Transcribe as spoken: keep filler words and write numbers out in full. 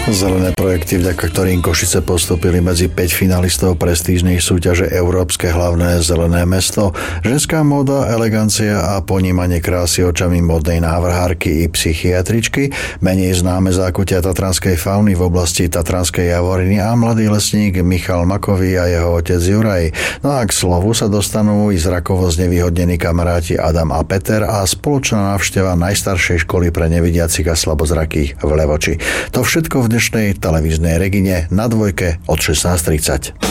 Zelené projekty, vďaka ktorým Košice postúpili medzi päť finalistov prestížnej súťaže Európske hlavné zelené mesto. Ženská móda, elegancia a ponímanie krásy očami modnej návrhárky i psychiatričky, menej známe zákutia tatranskej fauny v oblasti Tatranskej Javoriny a mladý lesník Michal Makový a jeho otec Juraj. No a k slovu sa dostanú i zrakovo znevýhodnení kamaráti Adam a Peter a spoločná návšteva najstaršej školy pre nevidiacich a slabozrakých v Levoči. To všetko v dnešnej televíznej Regine na Dvojke od šestnásť tridsať.